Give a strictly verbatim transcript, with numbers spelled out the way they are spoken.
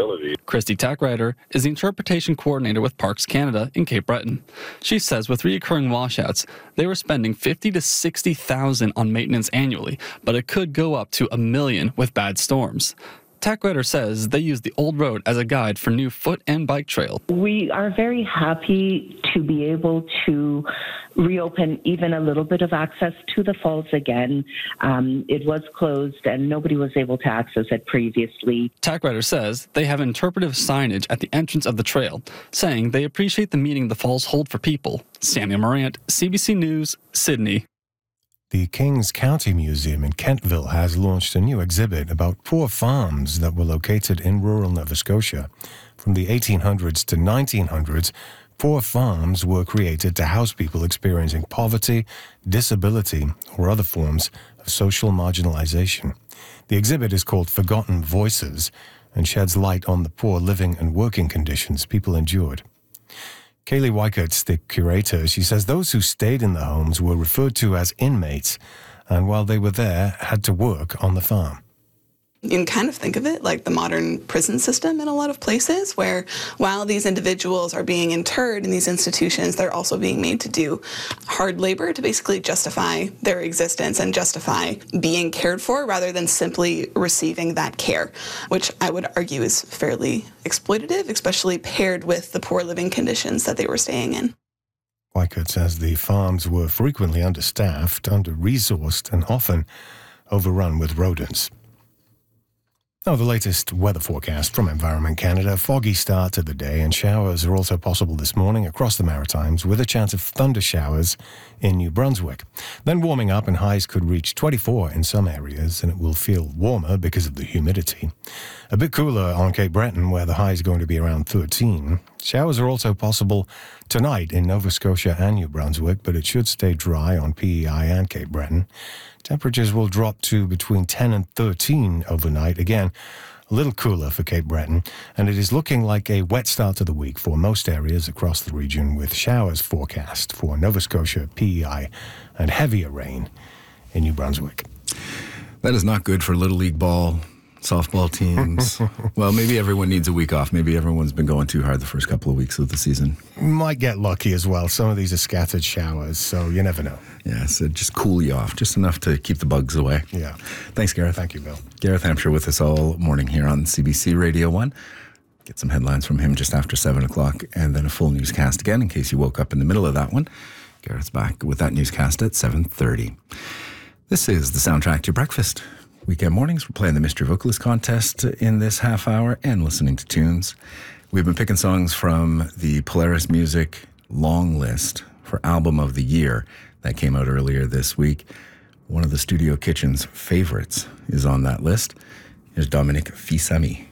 facility. Christy Tackrider is the interpretation coordinator with Parks Canada in Cape Breton. She says with reoccurring washouts, they were spending fifty to sixty thousand on maintenance annually, but it could go up to a million with bad storms. Tackrider says they use the old road as a guide for new foot and bike trails. We are very happy to be able to reopen even a little bit of access to the falls again. Um, it was closed and nobody was able to access it previously. Tackrider says they have interpretive signage at the entrance of the trail, saying they appreciate the meaning the falls hold for people. Samuel Morant, C B C News, Sydney. The Kings County Museum in Kentville has launched a new exhibit about poor farms that were located in rural Nova Scotia. From the eighteen hundreds to nineteen hundreds, poor farms were created to house people experiencing poverty, disability, or other forms of social marginalization. The exhibit is called Forgotten Voices and sheds light on the poor living and working conditions people endured. Kaylee Weikert's the curator. She says those who stayed in the homes were referred to as inmates, and while they were there, had to work on the farm. You can kind of think of it like the modern prison system in a lot of places, where while these individuals are being interred in these institutions, they're also being made to do hard labor to basically justify their existence and justify being cared for rather than simply receiving that care, which I would argue is fairly exploitative, especially paired with the poor living conditions that they were staying in. Weichert says the farms were frequently understaffed, under-resourced, and often overrun with rodents. Now, the latest weather forecast from Environment Canada. Foggy start to the day, and showers are also possible this morning across the Maritimes, with a chance of thunder showers in New Brunswick. Then warming up, and highs could reach twenty-four in some areas, and it will feel warmer because of the humidity. A bit cooler on Cape Breton, where the high is going to be around thirteen. Showers are also possible tonight in Nova Scotia and New Brunswick, but it should stay dry on P E I and Cape Breton. Temperatures will drop to between ten and thirteen overnight. Again, a little cooler for Cape Breton, and it is looking like a wet start to the week for most areas across the region, with showers forecast for Nova Scotia, P E I, and heavier rain in New Brunswick. That is not good for Little League ball, softball teams. Well, maybe everyone needs a week off. Maybe everyone's been going too hard the first couple of weeks of the season. Might get lucky as well. Some of these are scattered showers, so you never know. Yeah, so just cool you off, just enough to keep the bugs away. Yeah. Thanks, Gareth. Thank you, Bill. Gareth Hampshire with us all morning here on C B C Radio one. Get some headlines from him just after seven o'clock, and then a full newscast again in case you woke up in the middle of that one. Gareth's back with that newscast at seven thirty. This is the soundtrack to your breakfast. Weekend mornings, we're playing the Mystery Vocalist Contest in this half hour and listening to tunes. We've been picking songs from the Polaris Music long list for Album of the Year that came out earlier this week. One of the Studio Kitchen's favorites is on that list. Here's Dominic Fils-Aimé.